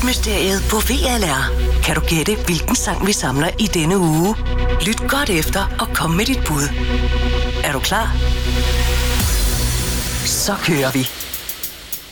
Musikmysteriet på VLR. Kan du gætte, hvilken sang vi samler i denne uge? Lyt godt efter og kom med dit bud. Er du klar? Så kører vi.